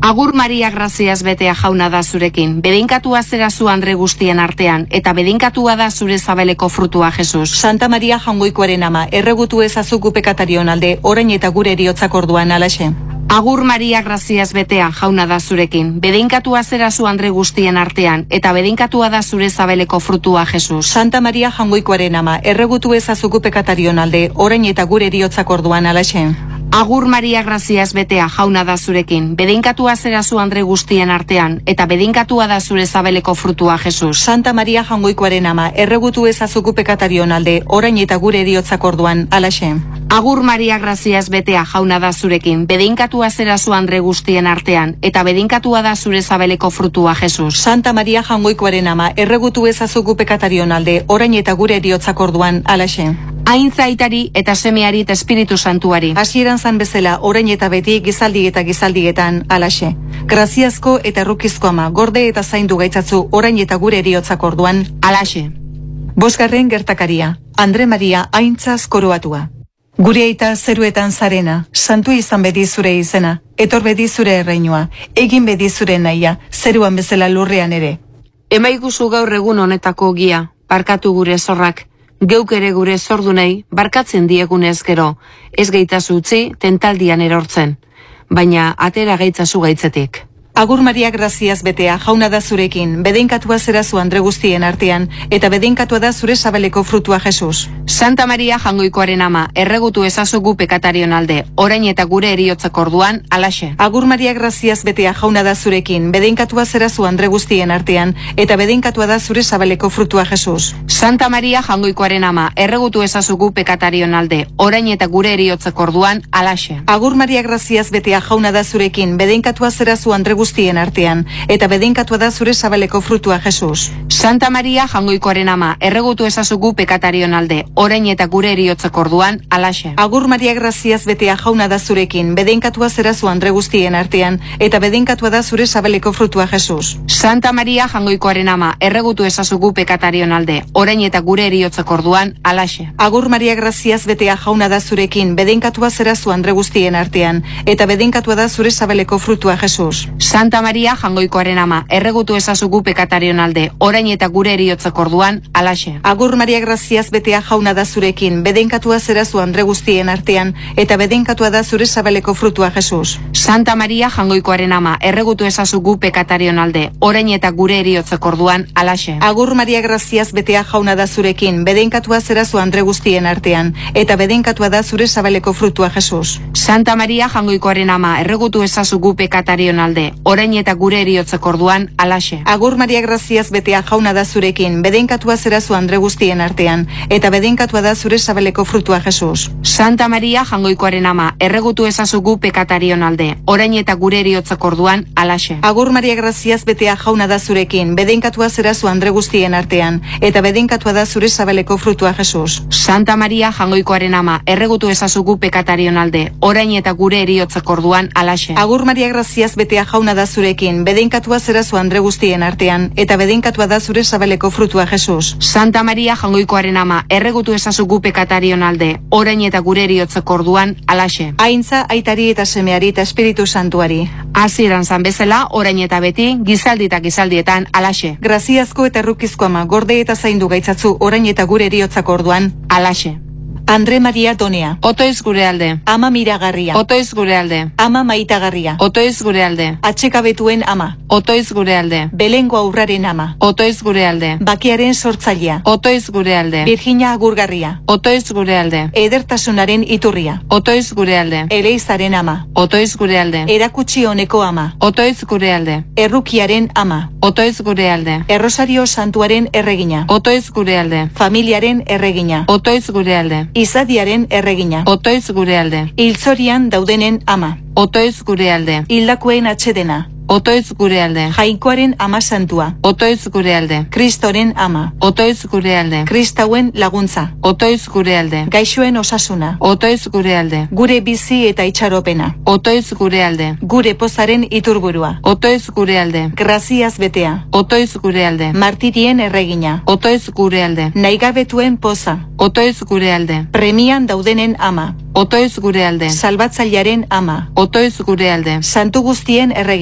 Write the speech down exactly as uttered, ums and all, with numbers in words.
Agur Maria Graziaz betea jauna da zurekin, bedeinkatua zera zu andre guztien artean, eta bedeinkatua da zure zabeleko frutua, Jesus. Santa Maria Jaungoikoaren ama, erregutu ezazuku pekatarion alde, orain eta gure eriotzak orduan alaxe. Agur Maria Graziaz betea jauna da zurekin, bedeinkatua zera zu andre guztien artean, eta bedeinkatua da zure zabeleko frutua, Jesus. Santa Maria Jaungoikoaren ama, erregutu ezazuku pekatarion alde, orain eta gure eriotzak orduan alaxe. Agur Maria Graziaz betea jauna da zurekin, bedeinkatua zera zu andre guztien artean, eta bedeinkatua da zure zabeleko frutua, Jesus. Santa Maria Jaungoikoaren ama, erregutu ezazuku pekatarion alde, orain eta gure eriotzak orduan alaxe. Agur Maria Graziaz betea jauna da zurekin, bedeinkatua zera zu andre guztien artean, eta bedeinkatua da zure zabeleko frutua, Jesus. Santa Maria Jaungoikoaren ama, erregutu ezazuku pekatarion alde, orain eta gure eriotzak orduan alaxe. Aintza aitari eta semeari eta Espiritu Santuari. Hasieran zan bezala, orain eta beti gizaldi eta gizaldietan alaxe. Graziazko eta errukizko ama, gorde eta zaindu gaitzatzu orain eta gure eriotzak orduan alaxe. Bosgarren gertakaria, Andre Maria aintzaz koroatua. Gure aita zeruetan zarena, santu izan bedi zure izena, etor bedi zure erreinua, egin bedi zure nahia, zeruan bezala lurrean ere. Emaiguzu gaur egun honetako gia, barkatu gure zorrak, geuk ere gure zordunei, barkatzen diegunez gero, ez gaitazu utzi tentaldian erortzen, baina atera gaitzazu gaitzetik. Agur Maria Graziaz betea jauna da zurekin, bedeinkatua zera zu andre guztien artean, eta bedeinkatua da zure zabeleko frutua, Jesus. Santa Maria Jaungoikoaren ama, erregutu ezazugu pekatarion alde, orain eta gure eriotzak orduan alaxe. Agur Maria Graziaz betea jauna da zurekin, bedeinkatua zera zu andre guztien artean, eta bedeinkatua da zure zabeleko frutua, Jesus. Santa Maria Jaungoikoaren ama, erregutu ezazugu pekatarion alde, orain eta gure eriotzak orduan alaxe. Agur Maria Graziaz betea jauna da zurekin, bedeinkatua zera zu andre guztien artean, eta bedeinkatua da zure zabeleko frutua, Jesus. Santa Maria Jaungoikoaren ama, erregutu ezazugu pekatarion alde, orain eta gure eriotzak orduan alaxe. Agur Maria Graziaz betea jauna da zurekin, bedeinkatua zera zu andre guztien artean, eta bedeinkatua da zure zabeleko frutua, Jesus. Santa Maria Jaungoikoaren ama, erregutu ezazugu pekatarion alde, orain eta gure eriotzak orduan alaxe. Agur Maria Graziaz betea jauna da zurekin, bedeinkatua zera zu andre guztien artean, eta bedeinkatua da zure zabeleko frutua, Jesus. Santa Maria Jaungoikoaren ama, erregutu ezazugu pekatarion alde, orain eta gure eriotzak orduan alaxe. Agur Maria Graziaz betea jauna da zurekin, bedeinkatua zera zu andre guztien artean, eta bedeinkatua da zure zabeleko frutua, Jesus. Santa Maria Jaungoikoaren ama, erregutu ezazugu pekatarion alde, orain eta gure eriotzak orduan alaxe. Agur Maria Graziaz betea jauna da zurekin, bedeinkatua zera zu andre guztien artean, eta bedeinkatua da zure zabeleko frutua, Jesus. Santa Maria Jaungoikoaren ama, erregutu ezazugu pekatarion alde, orain eta gure eriotzak orduan alaxe. Agur Maria Graziaz betea jauna da zurekin, bedeinkatua zera zu andre guztien artean, eta bedeinkatua da zure zabeleko frutua, Jesus. Santa Maria Jaungoikoaren ama, erregutu ezazugu pekatarion alde, orain eta gure eriotzak orduan alaxe. Agur Maria Graziaz betea jauna da zurekin, bedeinkatua zera zu andre guztien artean, eta bedeinkatua da zure zabeleko frutua, Jesus. Santa Maria Jaungoikoaren ama, erregutu ezazugu pekatarion alde, orain eta gure eriotzak orduan alaxe. Agur Maria Graziaz betea jauna da zurekin, bedeinkatua zera zu andre guztien artean, eta bedeinkatua da zure zabeleko frutua, Jesus. Santa Maria Jaungoikoaren ama, erregutu ezazugu pekatarion alde, orain eta gure eriotzak orduan alaxe. Aintza aitari eta semeari eta Espiritu Santuari. Hasieran zan bezala, orain eta beti, gizaldi eta gizaldietan alaxe. Graziazko eta errukizko ama, gorde eta zaindu gaitzatzu orain eta gure eriotzak orduan alaxe. Andre Maria Donea. Otoiz gure alde. Ama miragarria. Otoiz gure alde. Ama maitagarria. Otoiz gure alde. Atxekabetuen ama. Otoiz gure alde. Belengo aurraren ama. Otoiz gure alde. Bakiaren sortzailea. Otoiz gure alde. Virginia agurgarria. Otoiz gure alde. Edertasunaren iturria. Otoiz gure alde. Eleizaren ama. Otoiz gure alde. Erakutsi honeko ama. Otoiz gure alde. Errukiaren ama. Otoiz gure alde. Errosario santuaren erregina. Otoiz gure alde. Familiaren erregina. Otoiz gure alde. Izadiaren erregina. Otoiz gure alde. Hilzorian daudenen ama. Otoiz gure alde. Hildakoen atxedena. Otoiz gure alde. Jainkoaren ama santua. Otoiz gure alde. Kristoren ama. Otoiz gure alde. Kristauen laguntza. Otoiz gure alde. Gaixoen osasuna. Otoiz gure alde. Gure bizi eta itxaropena. Otoiz gure alde. Gure pozaren iturburua. Otoiz gure alde. Graziaz betea. Otoiz gure alde. Martirien erregina. Otoiz gure alde. Naigabetuen poza. Otoiz gure alde. Premian daudenen ama. Otoiz gure alde. Salbatzailearen ama. Otoiz gure alde. Santu guztien erregina.